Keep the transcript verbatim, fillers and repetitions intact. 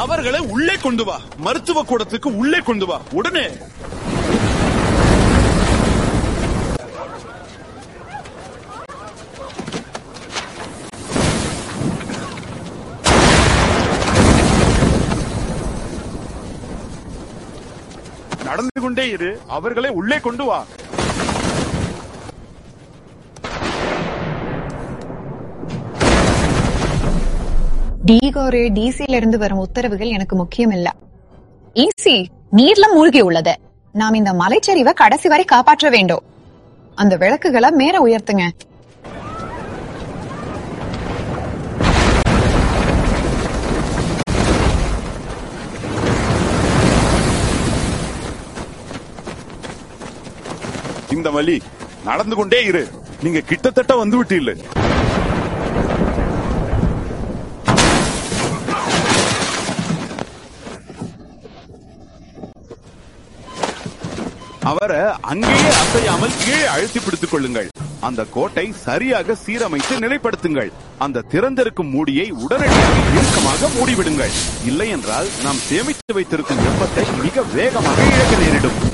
அவர்களை உள்ளே கொண்டு வா. மருத்துவ கூடத்துக்கு உள்ளே கொண்டு வா உடனே. நடந்து கொண்டே இரு. அவர்களை உள்ளே கொண்டு வா. டிகோரே டிசில இருந்து வரும் உத்தரவுகள் எனக்கு முக்கியம் இல்ல. ஈசி நீர்ல மூழ்கி உள்ளது. நாம் இந்த மலைச்சரிவை கடைசி வரை காப்பாற்ற வேண்டும். அந்த விளக்குகளை மேல உயர்த்துங்க. இந்த வழி நடந்து கொண்டே இரு. நீங்க கிட்டத்தட்ட வந்து விட்டீர்கள். அவரை அங்கேயே அசையாமல் கீழே அழுத்தி பிடித்துக் கொள்ளுங்கள். அந்த கோட்டை சரியாக சீரமைத்து நிலைப்படுத்துங்கள். அந்த திறந்திருக்கும் மூடியை உடனடியாக இறுக்கமாக மூடிவிடுங்கள். இல்லை என்றால் நாம் சேமித்து வைத்திருக்கும் வெப்பத்தை மிக வேகமாக இழக்க நேரிடும்.